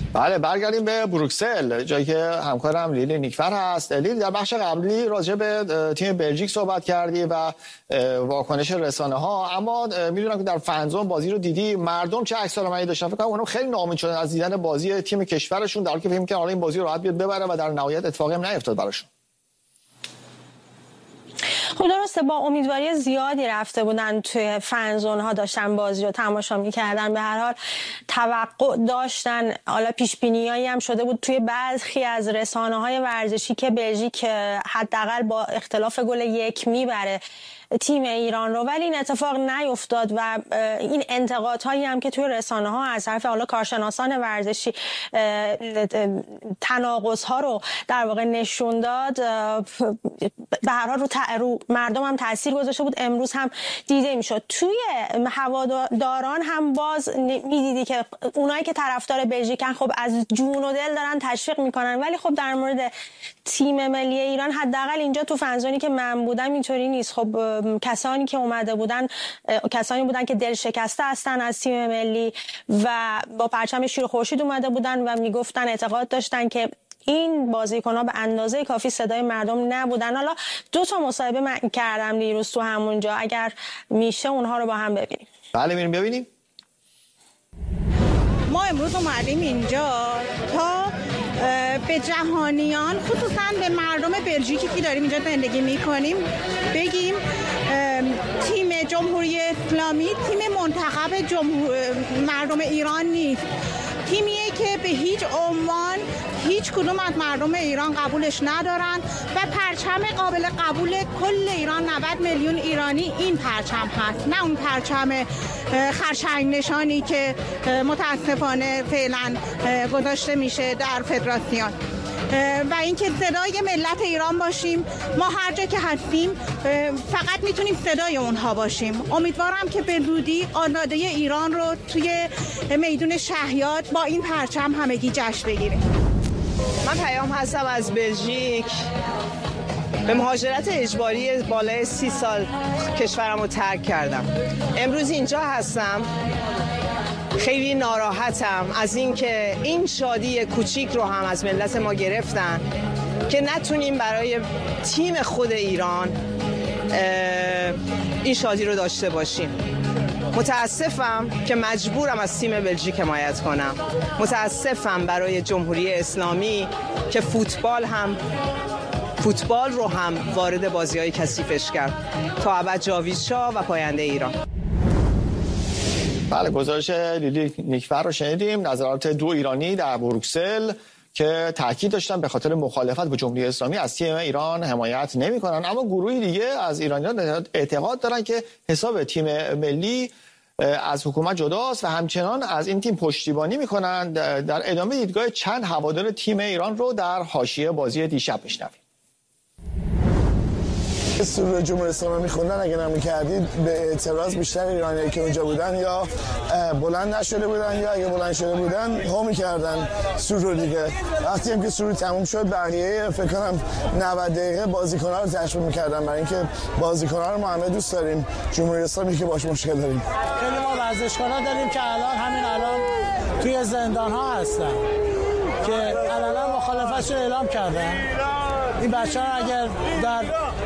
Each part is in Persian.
بله، برگردیم به بروکسل، جایی که همکارم لیلی نیکفر هست. لیلی، در بخش قبلی راجع به تیم بلژیک صحبت کردی و واکنش رسانه ها، اما میدونم که در فنزون بازی رو دیدی، مردم چه عکس‌العملی داشتن؟ فکر کنم اونم خیلی ناامید شدن از دیدن بازی تیم کشورشون، در حالی که فکر می‌کردن حالا این بازی رو راحت بیاد ببره و در نهایت اتفاقی هم نیفتاد براشون. خب درسته، با امیدواری زیادی رفته بودن توی فنزون ها، داشتن بازی رو تماشا میکردن، به هر حال توقع داشتن. حالا پیش بینیایی هم شده بود توی برخی از رسانه های ورزشی که بلژیک حداقل با اختلاف گل 1 میبره تیم ایران رو، ولی این اتفاق نیفتاد و این انتقادهایی هم که توی رسانه ها از طرف حالا کارشناسان ورزشی تناقض ها رو در واقع نشون داد، به هر حال رو مردم هم تاثیر گذاشته بود. امروز هم دیده میشد توی هواداران هم باز میدیدی که اونایی که طرفدار بلژیکن خب از جون و دل دارن تشویق میکنن، ولی خب در مورد تیم ملی ایران حداقل اینجا تو فنزونی که من بودم اینطوری نیست. خب کسانی که اومده بودن کسانی بودن که دل شکسته هستن از تیم ملی و با پرچم شیر و خورشید اومده بودن و میگفتن، اعتقاد داشتن که این بازیکن‌ها به اندازه کافی صدای مردم نبودن. حالا 2 تا مصاحبه من کردم دیروز تو همونجا، اگر میشه اونها رو با هم ببینیم. بله، میریم ببینیم. ما امروز اومدیم اینجا تا به جهانیان، خصوصا به مردم بلژیکی که داریم اینجا زندگی میکنیم بگیم تیم جمهوری اسلامی تیم منتخب مردم ایران نیست. تیمیه که به هیچ عنوان هیچ کدوم از مردم ایران قبولش ندارن و پرچم قابل قبول کل ایران 90 میلیون ایرانی این پرچم هست، نه اون پرچم خرچنگ نشانی که متاسفانه فعلا گذاشته میشه در فدراسیون. و اینکه صدای ملت ایران باشیم، ما هر جا که هستیم فقط میتونیم صدای اونها باشیم. امیدوارم که به زودی آزادی ایران رو توی میدون شهیاد با این پرچم همگی جشن بگیریم. من پیام هستم از بلژیک. به مهاجرت اجباری بالای 30 سال کشورم رو ترک کردم. امروز اینجا هستم، خیلی ناراحتم از اینکه این شادی کوچیک رو هم از ملت ما گرفتن که نتونیم برای تیم خود ایران این شادی رو داشته باشیم. متاسفم که مجبورم از تیم بلژیک حمایت کنم. متاسفم برای جمهوری اسلامی که فوتبال رو هم وارد بازی‌های کثیفش کرد. تا ابد جاوید شاه و پاینده ایران. بله، گزارش لیلی نیکفر رو شنیدیم. نظرات 2 ایرانی در بروکسل که تاکید داشتن به خاطر مخالفت با جمهوری اسلامی از تیم ایران حمایت نمی‌کنن، اما گروهی دیگه از ایرانیان اعتقاد دارن که حساب تیم ملی از حکومت جداست و همچنان از این تیم پشتیبانی می‌کنن. در ادامه دیدگاه چند هوادار تیم ایران رو در حاشیه بازی دیشب میشنویم. سرود جمهوری اسلامی می‌خوندن، اگه نمی‌کردید به اعتراض بیشتر ایرانیایی که اونجا بودن یا بلند نشده بودن یا اگه بلند شده بودن هو می‌کردن سرود دیگه. وقتی هم که سرود تموم شد بقیه فکر کنم 90 دقیقه بازیکن‌ها رو تشویق می‌کردن، برای اینکه بازیکن‌ها رو ما همه دوست داریم، جمهوری اسلامی که باش مشکل داریم. خیلی ما ورزشکارا داریم که همین الان توی زندان‌ها هستن که علنا مخالفتش رو اعلام کردن. این بچه‌ها اگر در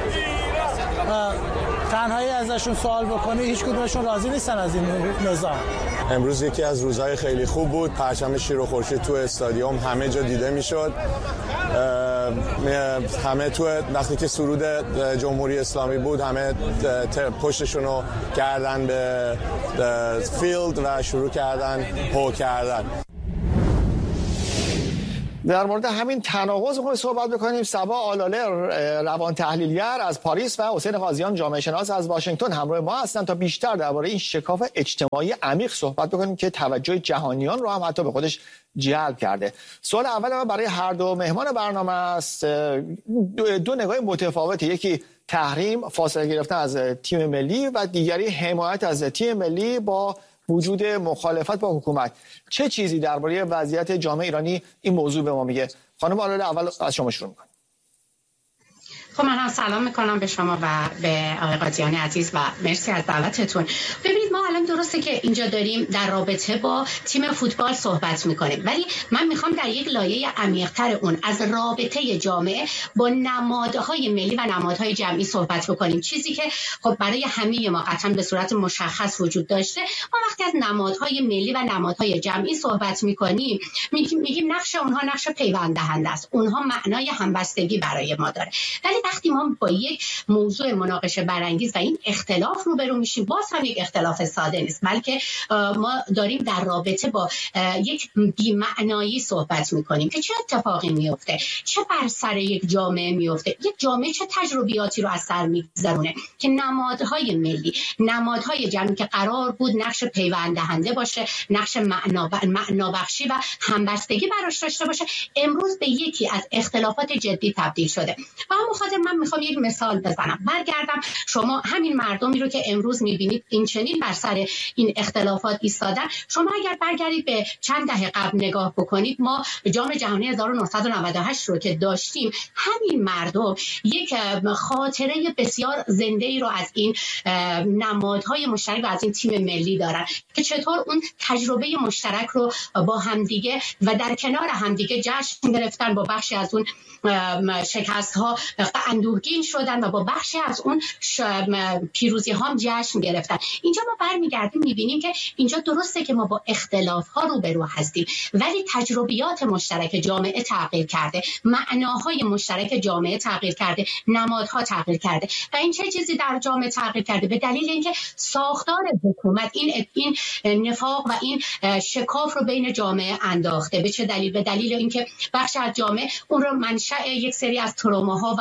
تنهایی ازشون سوال بکنی هیچ کدومشون راضی نیستن از این نظام. امروز یکی از روزهای خیلی خوب بود. پرچم شیر و خورشید تو استادیوم همه جا دیده میشد. همه تو وقتی که سرود جمهوری اسلامی بود همه پشتشون رو کردن به فیلد و شروع کردن هو کردن. در مورد همین تناقض می‌خوایم صحبت بکنیم. صبا آلاله روان تحلیلگر از پاریس و حسین قاضیان جامعه شناس از واشنگتن همراه ما هستند تا بیشتر درباره این شکاف اجتماعی عمیق صحبت بکنیم که توجه جهانیان رو هم حتی به خودش جلب کرده. سوال اول من برای هر دو مهمان برنامه است. 2 نگاه متفاوته، یکی تحریم، فاصله گرفتن از تیم ملی و دیگری حمایت از تیم ملی با وجود مخالفت با حکومت. چه چیزی درباره وضعیت جامعه ایرانی این موضوع به ما میگه؟ خانم آلاله، اول از شما شروع می‌کنم. خب من هم سلام میکنم به شما و به آقای قاضیان عزیز و مرسی از دعوتتون. ببینید ما الان درسته که اینجا داریم در رابطه با تیم فوتبال صحبت میکنیم، ولی من میخوام در یک لایه عمیق‌تر اون از رابطه جامعه با نمادهای ملی و نمادهای جمعی صحبت بکنیم، چیزی که خب برای همه ما قطعا به صورت مشخص وجود داشته. ما وقتی از نمادهای ملی و نمادهای جمعی صحبت میکنیم میگیم نقش اونها نقش پیوند دهنده است، اونها معنای همبستگی برای ما داره. ولی وقتی ما با یک موضوع مناقشه برانگیز و این اختلاف روبرو میشیم، باز هم یک اختلاف ساده نیست، بلکه ما داریم در رابطه با یک بی‌معنایی صحبت میکنیم که چه اتفاقی میفته، چه بر سر یک جامعه میفته، یک جامعه چه تجربیاتی رو از سر میگذرونه که نمادهای ملی، نمادهای جمعی که قرار بود نقش پیوند دهنده باشه، نقش معنا بخشی و همبستگی براش داشته باشه، امروز به یکی از اختلافات جدی تبدیل شده. و همون خاطر من میخوام یک مثال بزنم. برگردم شما همین مردمی رو که امروز میبینید این چنین بر سر این اختلافات ایستادن، شما اگر برگردید به چند دهه قبل نگاه بکنید، ما جام جهانی 1998 رو که داشتیم، همین مردم یک خاطره بسیار زنده‌ای رو از این نمادهای مشترک و از این تیم ملی دارن که چطور اون تجربه مشترک رو با همدیگه و در کنار همدیگه جشن گرفتن، با بخشی از اون شکست‌ها اندوهگین شدن و با بخشی از اون پیروزی ها جشن گرفتن. اینجا ما برمیگردیم میبینیم که اینجا درسته که ما با اختلاف ها روبرو هستیم، ولی تجربیات مشترک جامعه تغییر کرده، معناهای مشترک جامعه تغییر کرده، نمادها تغییر کرده. و این چه چیزی در جامعه تغییر کرده؟ به دلیل اینکه ساختار حکومت این نفاق و این شکاف رو بین جامعه انداخته. به چه دلیل؟ به دلیل اینکه بخش از جامعه اون رو منشأ یک سری از تروماها و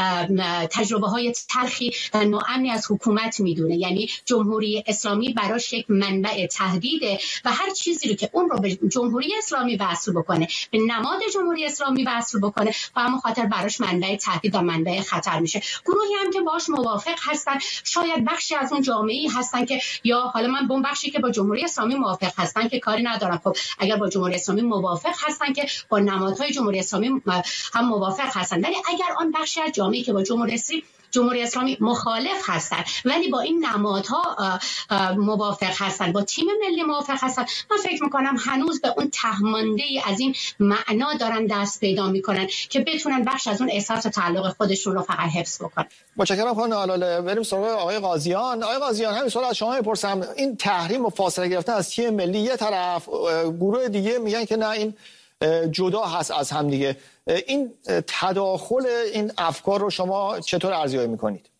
تجربه های تلخی و ناامنی از حکومت میدونه. یعنی جمهوری اسلامی براش یک منبع تهدیده و هر چیزی رو که اون رو به جمهوری اسلامی وصل بکنه، به نماد جمهوری اسلامی وصل بکنه، و همون خاطر براش منبع تهدید و منبع خطر میشه. گروهی هم که باش موافق هستن، شاید بخشی از اون جامعه‌ای هستن که، یا حالا من با اون بخشی که با جمهوری اسلامی موافق هستن که کاری ندارم، خب اگر با جمهوری اسلامی موافق هستن که با نمادهای جمهوری اسلامی هم موافق هستن، ولی اگر آن بخشی از جامعه‌ای که با جمهوری اسلامی مخالف هستن ولی با این نمادها موافق هستن، با تیم ملی موافق هستن، من فکر میکنم هنوز به اون تهمانده‌ای از این معنا دارن دست پیدا میکنن که بتونن بخش از اون احساس تعلق خودشون رو فقط حفظ بکنن. متشکرم خانم آلاله. بریم سراغ آقای قاضیان. آقای قاضیان، همین سوال از شما میپرسم. این تحریم و فاصله گرفتن از تیم ملی یه طرف، گروه دیگه میگن که نه این جدا هست از هم دیگه، این تداخل این افکار رو شما چطور ارزیابی میکنید؟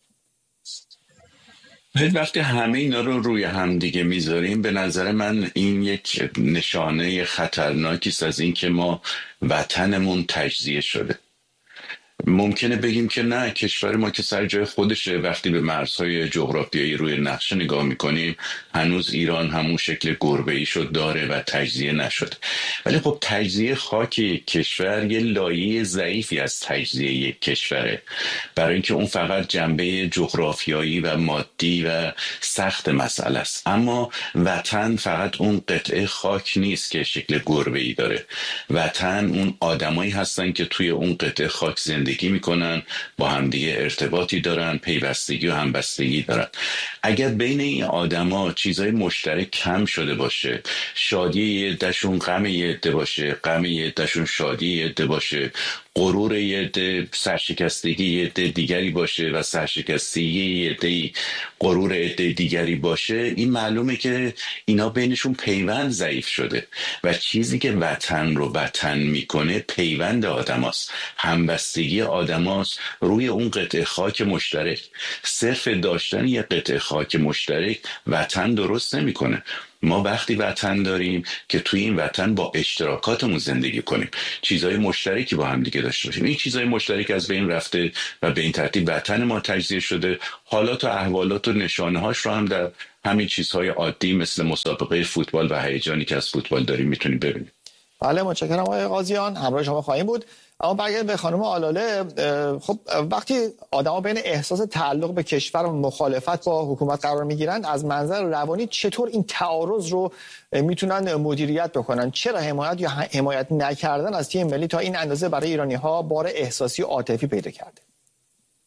وقتی همه اینا رو روی هم دیگه میذاریم، به نظر من این یک نشانه خطرناکی است از این که ما وطنمون تجزیه شده. ممکنه بگیم که نه، کشور ما که سر جای خودشه. وقتی به مرزهای جغرافیایی روی نقشه نگاه میکنیم، هنوز ایران همون شکل گربه‌ای شد داره و تجزیه نشد. ولی خب تجزیه خاک یک کشور یه لایه ضعیفی از تجزیه یک کشوره، برای اینکه اون فقط جنبه جغرافیایی و مادی و سخت مسئله است. اما وطن فقط اون قطعه خاک نیست که شکل گربه‌ای داره. وطن اون آدمایی هستن که توی اون قطعه خاک زندگی میکنن، با همدیگه ارتباطی دارن، پیوستگی و همبستگی دارن. اگر بین این آدما چیزای مشترک کم شده باشه، شادی یه عده‌شون غم یه عده باشه، غم یه عده‌شون شادی یه عده باشه، غرور یه عده سرشکستگی یه عده دیگری باشه و سرشکستگی یه عده غرور عده دیگری باشه، این معلومه که اینا بینشون پیوند ضعیف شده. و چیزی که وطن رو وطن میکنه پیوند آدماست، همبستگی آدماست روی اون قطعه خاک مشترک. صرف داشتن یه قطعه خاک مشترک وطن درست نمیکنه. ما وقتی وطن داریم که توی این وطن با اشتراکاتمون زندگی کنیم، چیزهای مشترکی با هم دیگه داشته باشیم. این چیزهای مشترک از بین رفته و به این ترتیب وطن ما تجزیه شده. حالات و احوالات و نشانه‌هاش رو هم در همین چیزهای عادی مثل مسابقه فوتبال و هیجانی که از فوتبال داریم میتونیم ببینیم. بله، متشکرم آقای قاضیان. همراه شما خواهیم بود. اما برگردیم به خانم آلاله. خب وقتی آدما بین احساس تعلق به کشور و مخالفت با حکومت قرار میگیرن، از منظر روانی چطور این تعارض رو میتونن مدیریت بکنن؟ چرا حمایت یا حمایت نکردن از تیم ملی تا این اندازه برای ایرانی‌ها بار احساسی و عاطفی پیدا کرده؟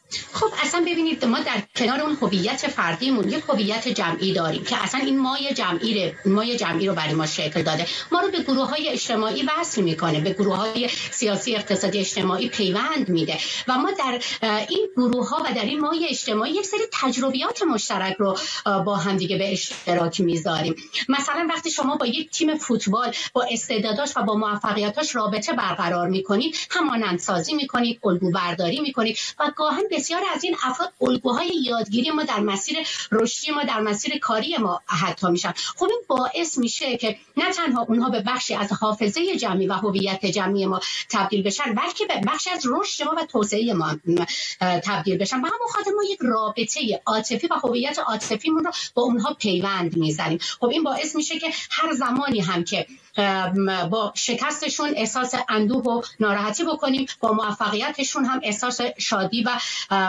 خب اصلا ببینید ما در کنار اون هویت فردیمون یک هویت جمعی داریم که اصلا این مایه جمعی رو برای ما شکل داده، ما رو به گروه‌های اجتماعی وصل میکنه، به گروه‌های سیاسی اقتصادی اجتماعی پیوند میده و ما در این گروه‌ها و در این مایه اجتماعی یک سری تجربیات مشترک رو با هم دیگه به اشتراک میذاریم. مثلا وقتی شما با یک تیم فوتبال با استعداداش و با موفقیتاش رابطه برقرار میکنید، همانندسازی میکنید، الگو برداری میکنید و گاهن بسیار از این افراد الگوهای یادگیری ما در مسیر رشدی ما، در مسیر کاری ما حتی میشن. خب این باعث میشه که نه تنها اونها به بخشی از حافظه جمعی و هویت جمعی ما تبدیل بشن، بلکه به بخشی از رشد ما و توسعه ما تبدیل بشن. به همون خاطر ما یک رابطه عاطفی و هویت عاطفیمون رو با اونها پیوند میزنیم. خب این باعث میشه که هر زمانی هم که با شکستشون احساس اندوه و ناراحتی بکنیم، با موفقیتشون هم احساس شادی و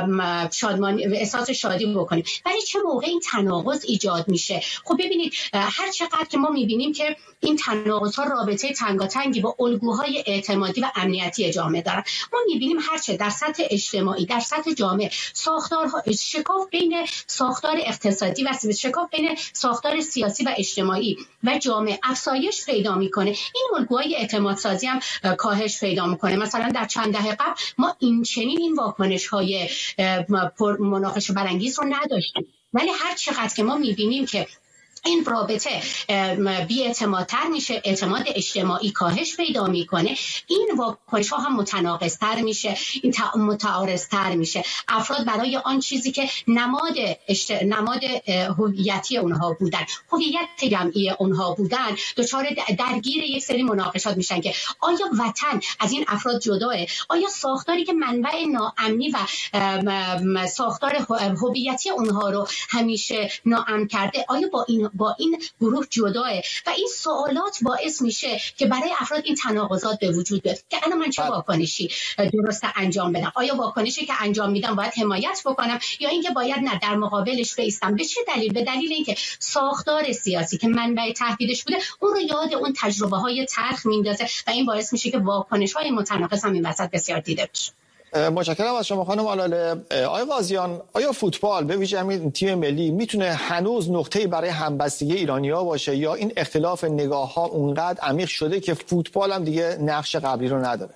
احساس شادی بکنیم. ولی چه موقع این تناقض ایجاد میشه؟ خب ببینید هر چقدر که ما میبینیم که این تناقض‌ها رابطه تنگاتنگی با الگوهای اعتمادی و امنیتی جامعه دارن، ما میبینیم هرچه در سطح اجتماعی، در سطح جامعه ساختارها شکاف بین ساختار اقتصادی و شکاف بین ساختار سیاسی و اجتماعی و جامعه افزایش پیدا میکنه، این الگوهای اعتماد سازی هم کاهش پیدا میکنه. مثلا در چند دهه قبل ما این واکنش‌های مناقشه برانگیز رو نداشتیم، ولی هر چقدر که ما میبینیم که این رابطه بی‌اعتمادتر میشه، اعتماد اجتماعی کاهش پیدا میکنه، این واکنش‌ها هم متناقض‌تر میشه، این متعارض‌تر میشه. افراد برای آن چیزی که نماد هویتی اونها بودن، هویت جمعی اونها بودن، دچار درگیر یک سری مناقشات میشن که آیا وطن از این افراد جداه؟ آیا ساختاری که منبع ناامنی و ساختار هویتی اونها رو همیشه ناامن کرده، آیا با این گروه جداه؟ و این سوالات باعث میشه که برای افراد این تناقضات به وجود بیاد که الان من چه واکنشی درست انجام بدم؟ آیا واکنشی که انجام میدم باید حمایت بکنم یا اینکه باید نه در مقابلش بایستم؟ به چه دلیل؟ به دلیل اینکه ساختار سیاسی که منبع تهدیدش بوده اون رو یاد اون تجربه های تلخ میندازه و این باعث میشه که واکنش های متناقض هم این وسط بسیار دیده بشه. متشکرم از شما خانم آلاله. آقای قاضیان، آیا فوتبال به ویژه همین تیم ملی میتونه هنوز نقطه‌ای برای همبستگی ایرانی‌ها باشه یا این اختلاف نگاه‌ها اونقدر عمیق شده که فوتبال هم دیگه نقش قبلی رو نداره؟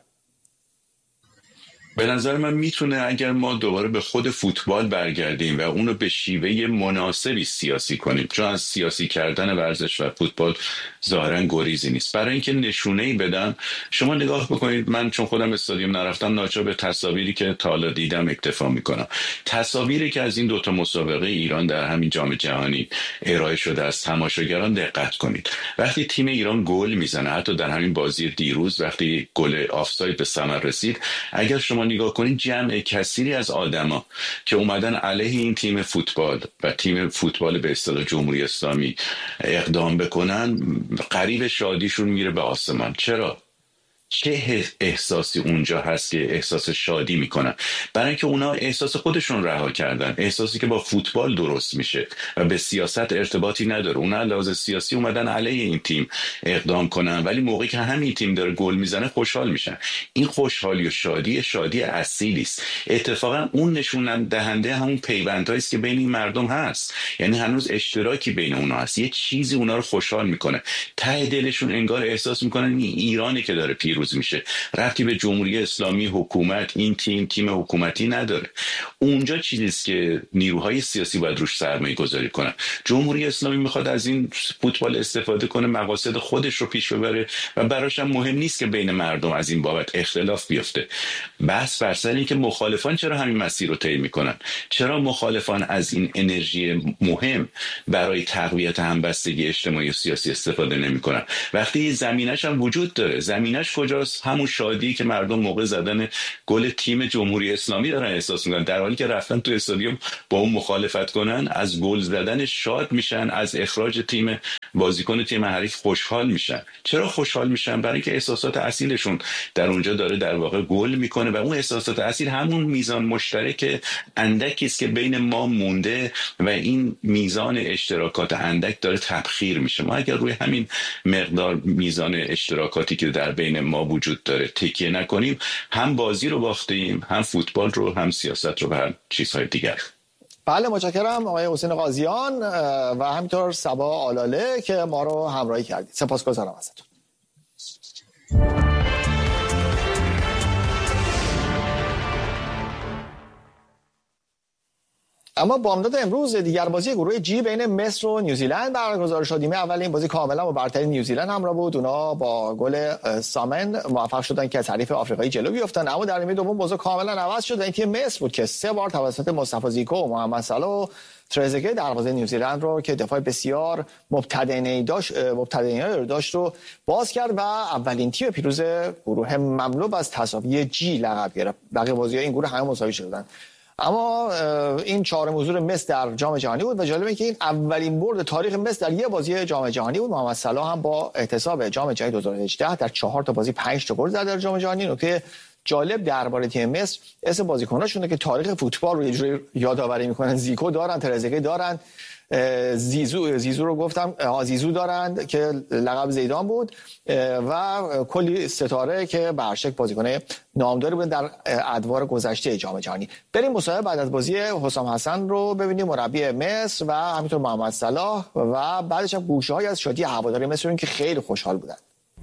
به نظر من میتونه، اگر ما دوباره به خود فوتبال برگردیم و اونو به شیوه مناسبی سیاسی کنیم، چون از سیاسی کردن ورزش و فوتبال ظاهرا گریزی نیست. برای اینکه نشونه‌ای بدم، شما نگاه بکنید، من چون خودم استادیوم نرفتم ناچار به تصاویری که تا حالا دیدم اکتفا میکنم. تصاویری که از این دوتا مسابقه ایران در همین جام جهانی ارائه شده از تماشاگران دقت کنید. وقتی تیم ایران گل میزنه، حتی در همین بازی دیروز وقتی گل آفساید به ثمر رسید، اگر شما نگاه کنید جمع کثیری از آدما که اومدن علیه این تیم فوتبال و تیم فوتبال به اصطلاح جمهوری اسلامی اقدام بکنن، قریب شادیشون میره به آسمان. چرا؟ چه احساسی اونجا هست که احساس شادی میکنن؟ برای اینکه اونا احساس خودشون رها کردن، احساسی که با فوتبال درست میشه و به سیاست ارتباطی نداره. اونا لحاظ سیاسی اومدن علیه این تیم اقدام کنن، ولی موقعی که همین تیم داره گل میزنه خوشحال میشن. این خوشحالی و شادی اصیلی است. اتفاقا اون نشون دهنده همون پیوندهایی است که بین این مردم هست. یعنی هنوز اشتراکی بین اونا هست، یه چیزی اونا رو خوشحال میکنه. ته دلشون انگار احساس میکنن این ایرانی که داره پیروز میشه، ربطی به جمهوری اسلامی، حکومت، این تیم حکومتی نداره. اونجا چیزیست که نیروهای سیاسی باید روش سرمایه گذاری کنن. جمهوری اسلامی میخواد از این فوتبال استفاده کنه، مقاصد خودش رو پیش ببره و براش هم مهم نیست که بین مردم از این بابت اختلاف بیفته. بحث بر سر این که مخالفان چرا همین مسیر رو طی میکنن، چرا مخالفان از این انرژی مهم برای تقویت همبستگی اجتماعی و سیاسی استفاده نمیکنن، وقتی زمینش هم وجود داره. زمینش کجاست؟ همون شادی که مردم موقع زدن گل تیم جمهوری اسلامی دارن احساس میکنن، در حالی که رفتن تو استادیوم با اون مخالفت کنن، از گل زدن شاد میشن، از اخراج تیم بازیکن تیم حریف خوشحال میشن. چرا خوشحال میشن؟ برای اینکه احساسات اصیلشون در اونجا داره در واقع گل میکنه و اون احساسات اصیل همون میزان مشترک اندکی است که بین ما مونده و این میزان اشتراکات اندک داره تبخیر میشه. ما اگر روی همین مقدار میزان اشتراکاتی که در بین ما ما وجود داره تکیه نکنیم، هم بازی رو باختیم، هم فوتبال رو، هم سیاست رو و هم چیزهای دیگر. بله متشکرم آقای حسین قاضیان و همینطور صبا آلاله که ما رو همراهی کردید. سپاسگزارم ازتون. اما بامداد امروز دیگر بازی گروه جی بین مصر و نیوزیلند برگزار شد. نیمه اول این بازی کاملا با برتری نیوزیلند همراه بود. اونا با گل سامن موفق شدن که از حریف آفریقایی جلو بیافتن، اما در نیمه دوم بازی کاملا عوض شد. این تیم مصر بود که 3 بار توسط مصطفی زیکو و محمد صلاح و ترزگه دروازه نیوزیلند رو که دفاع بسیار مبتدئانه‌ای داشت رو باز کرد و اولین تیم پیروز گروه مملو از تساوی جی لقب گرفت. بقیه بازی‌ها این گروه همه مساوی شدن. اما این چهارم حضور مصر در جام جهانی بود و جالبه که این اولین برد تاریخ مصر در یک بازی جام جهانی بود. محمد صلاح هم با احتساب جام جهانی 2018 در 4 تا بازی 5 تا گل زد در جام جهانی. نکته جالب درباره تیم مصر اسم بازیکناشونه که تاریخ فوتبال رو یه جوری یادآوری میکنن. زیکو دارن، ترزگه دارن، زیزو رو گفتم، زیزو دارند که لقب زیدان بود و کلی ستاره که به هر شکل بازیکن نامداری بودن در ادوار گذشته جام جهانی. بریم مصاحبه بعد از بازی حسام حسن رو ببینیم، مربی مصر و همینطور محمد صلاح، و بعدش هم گوشه‌هایی از شادی هواداری مصر که خیلی خوشحال بودن.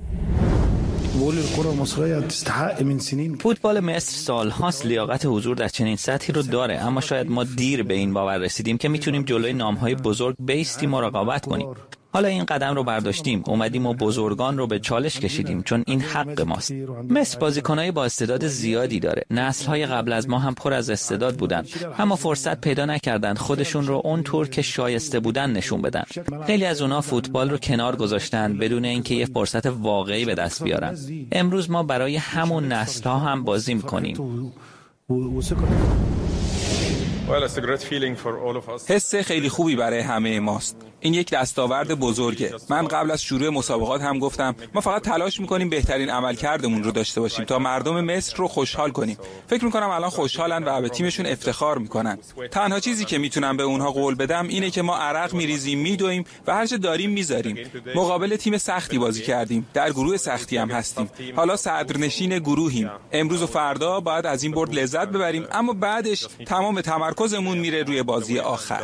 فوتبال مصر سال‌هاست لیاقت حضور در چنین سطحی رو داره، اما شاید ما دیر به این باور رسیدیم که میتونیم جلوی نام‌های بزرگ بایستیم و رقابت کنیم. حالا این قدم رو برداشتیم، اومدیم و بزرگان رو به چالش کشیدیم چون این حق ماست. مصر بازیکنای با استعداد زیادی داره. نسل‌های قبل از ما هم پر از استعداد بودن، اما فرصت پیدا نکردن خودشون رو اونطور که شایسته بودن نشون بدن. خیلی از اونها فوتبال رو کنار گذاشتن بدون اینکه یه فرصت واقعی به دست بیارن. امروز ما برای همون نسل‌ها هم بازی می‌کنیم. حس خیلی خوبی برای همه ماست. این یک دستاورد بزرگه. من قبل از شروع مسابقات هم گفتم ما فقط تلاش می‌کنیم بهترین عملکردمون رو داشته باشیم تا مردم مصر رو خوشحال کنیم. فکر می‌کنم الان خوشحالن و به تیمشون افتخار می‌کنن. تنها چیزی که میتونم به اونها قول بدم اینه که ما عرق می‌ریزیم، میدویم و هر چه داریم می‌ذاریم. مقابل تیم سختی بازی کردیم. در گروه سختی هم هستیم. حالا صدرنشین گروهیم. امروز و فردا باید از این برد لذت ببریم، اما بعدش تمام تمرکزمون میره روی بازی آخر.